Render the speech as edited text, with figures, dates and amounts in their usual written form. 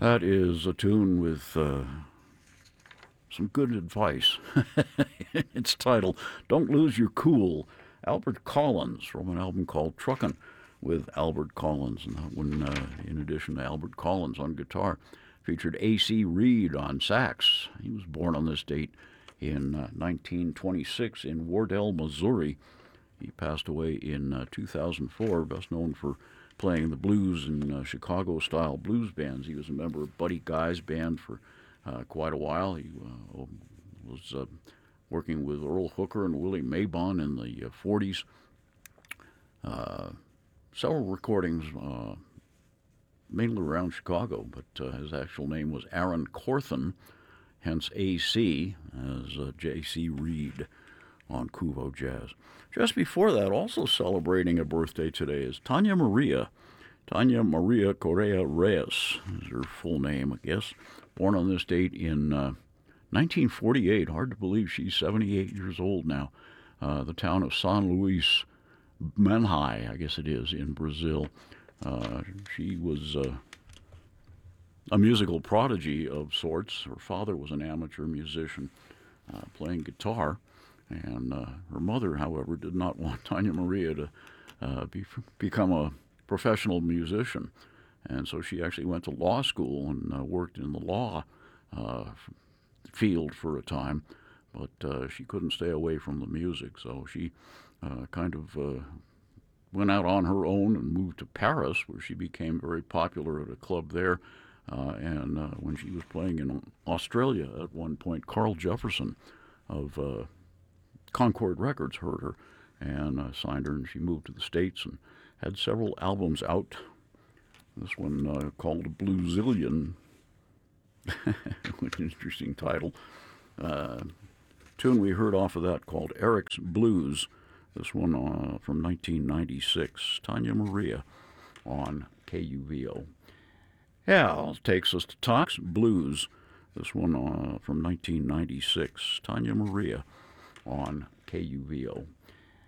That is a tune with some good advice. It's titled Don't Lose Your Cool. Albert Collins from an album called Truckin' with Albert Collins. And that one, in addition to Albert Collins on guitar, featured A.C. Reed on sax. He was born on this date in 1926 in Wardell, Missouri. He passed away in 2004, best known for playing the blues and Chicago-style blues bands. He was a member of Buddy Guy's band for quite a while. He was working with Earl Hooker and Willie Mabon in the 40s. Several recordings, mainly around Chicago, but his actual name was Aaron Corthan, hence AC, as J.C. Reed on Kuvo Jazz. Just before that, also celebrating a birthday today, is Tanya Maria. Tanya Maria Correa Reyes is her full name, I guess. Born on this date in 1948. Hard to believe she's 78 years old now. The town of San Luis Manhai, I guess it is, in Brazil. She was a musical prodigy of sorts. Her father was an amateur musician playing guitar. And her mother, however, did not want Tanya Maria to become a professional musician. And so she actually went to law school and worked in the law field for a time. But she couldn't stay away from the music. So she kind of went out on her own and moved to Paris, where she became very popular at a club there. And when she was playing in Australia at one point, Carl Jefferson of Concord Records heard her and signed her, and she moved to the States and had several albums out. This one called Bluezillion, which is an interesting title. Tune we heard off of that called Eric's Blues. This one from 1996, Tanya Maria on KUVO. Yeah, takes us to Talks Blues. This one from 1996, Tanya Maria on KUVO.